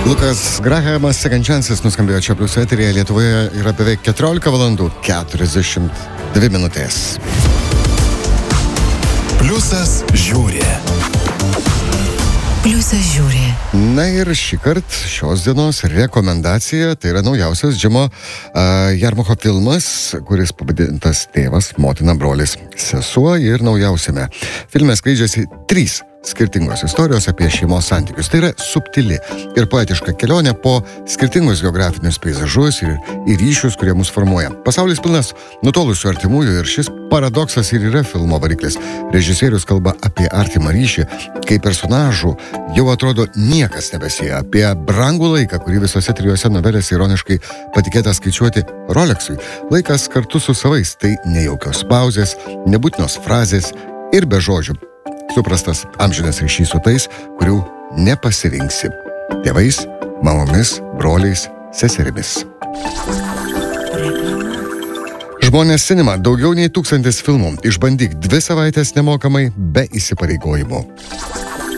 Lukas Grahamas, Second Chances nuskambėjo čia Plius eteryje. Lietuvoje yra beveik 14 valandų 42 minutės. Pliusas žiūri. Pliusas žiūri. Na ir šįkart šios dienos rekomendacija, tai yra naujausias Džimo Jarmucho filmas, kuris pavadintas Tėvas, motina, brolis, sesuo, ir naujausiame filme skleidžiasi 3 skirtingos istorijos apie šeimos santykius. Tai yra subtili ir poetiška kelionė po skirtingus geografinius peizažus ir ryšius, kurie mus formuoja. Pasaulis pilnas nutolusių artimųjų ir šis paradoksas ir yra filmo variklis. Režisierius kalba apie artimą ryšį, kai personažų jau atrodo niekas nebesieja, apie brangų laiką, kurį visose 3 novelėse ironiškai patikėta skaičiuoti Rolexui. Laikas kartu su savais, tai nejaukios pauzės, nebūtinos frazės ir be žodžių. Suprastas amžinas ryšys su tais, kurių nepasirinksi. Tėvais, mamomis, broliais, seserimis. Žmonės Cinema, daugiau nei 1000 filmų. Išbandyk 2 savaitės nemokamai be įsipareigojimų.